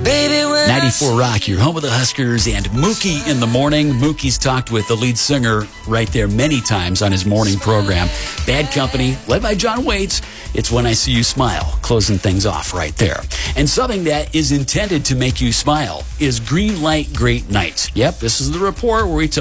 94 Rock, your home of the Huskers, and Mookie in the morning. Mookie's talked with the lead singer right there many times on his morning program. Bad Company, led by John Waits. It's When I See You Smile, closing things off right there. And something that is intended to make you smile is Green Light Great Nights. Yep, this is the report where we tell